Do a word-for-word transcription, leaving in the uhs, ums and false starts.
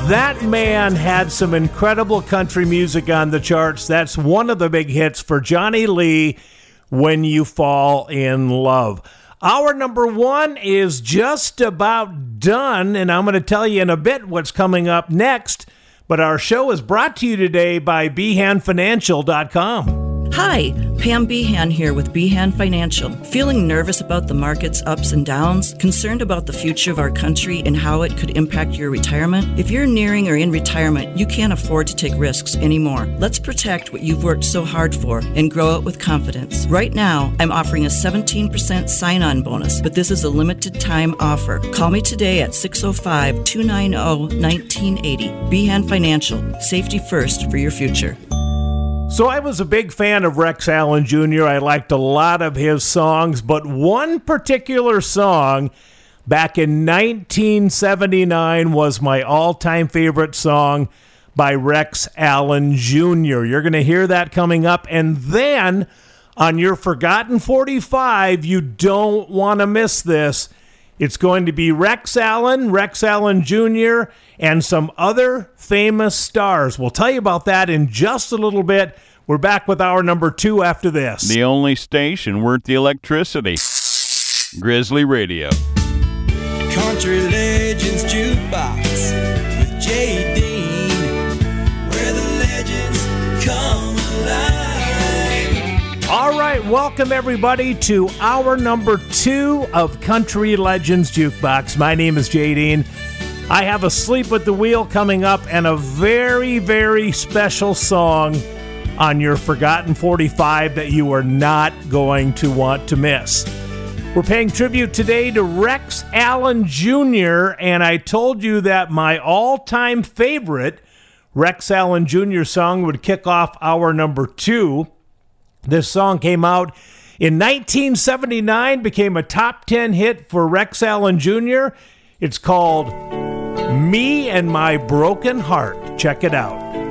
That man had some incredible country music on the charts. That's one of the big hits for Johnny Lee, When You Fall in Love. Our number one is just about done, and I'm going to tell you in a bit what's coming up next. But our show is brought to you today by Behan Financial dot com. Hi, Pam Behan here with Behan Financial. Feeling nervous about the market's ups and downs? Concerned about the future of our country and how it could impact your retirement? If you're nearing or in retirement, you can't afford to take risks anymore. Let's protect what you've worked so hard for and grow it with confidence. Right now, I'm offering a seventeen percent sign-on bonus, but this is a limited time offer. Call me today at six oh five, two nine oh, one nine eight oh. Behan Financial. Safety first for your future. So I was a big fan of Rex Allen Junior I liked a lot of his songs, but one particular song back in nineteen seventy-nine was my all-time favorite song by Rex Allen Junior You're going to hear that coming up. And then on your Forgotten forty-five, you don't want to miss this. It's going to be Rex Allen, Rex Allen Junior, and some other famous stars. We'll tell you about that in just a little bit. We're back with our number two after this. The only station worth the electricity. Grizzly Radio. Country Legends Jukebox with Jay Dean, where the legends come alive. All right, welcome everybody to our number two of Country Legends Jukebox. My name is Jay Dean. I have a Sleep at the Wheel coming up and a very, very special song on your Forgotten forty-five that you are not going to want to miss. We're paying tribute today to Rex Allen Junior, and I told you that my all-time favorite Rex Allen Junior song would kick off our number two. This song came out in nineteen seventy-nine, became a top ten hit for Rex Allen Junior It's called Me and My Broken Heart. Check it out.